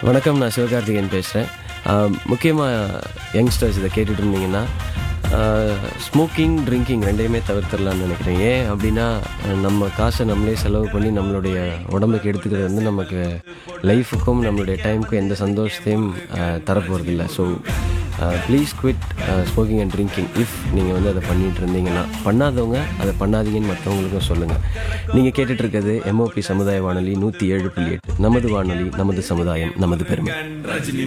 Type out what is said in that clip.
வணக்கம். நான் சிவகார்த்திகேயன் பேசுகிறேன். முக்கியமாக யங்ஸ்டர்ஸ் இதை கேட்டுட்டு இருந்தீங்கன்னா, ஸ்மோக்கிங், ட்ரிங்கிங் ரெண்டையுமே தவிர்த்துடலான்னு நினைக்கிறேன். ஏன் அப்படின்னா, நம்ம காசை நம்மளே செலவு பண்ணி நம்மளுடைய உடம்புக்கு எடுத்துக்கிறது வந்து நமக்கு லைஃபுக்கும் நம்மளுடைய டைமுக்கும் எந்த சந்தோஷத்தையும் தரப்போகிறதில்ல. So please quit smoking and drinking if நீங்கள் வந்து அதை பண்ணிகிட்டு இருந்தீங்கன்னா. பண்ணாதவங்க அதை பண்ணாதீங்கன்னு மற்றவங்களுக்கும் சொல்லுங்கள். நீங்கள் கேட்டுட்ருக்கிறது எம்ஓபி சமுதாய வானொலி 107.8. நமது வானொலி, நமது சமுதாயம், நமது பெருமை.